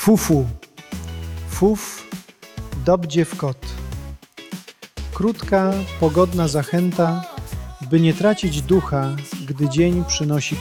Fufu. Fuf, dobdzie w kot. Krótka, pogodna zachęta, by nie tracić ducha, gdy dzień przynosi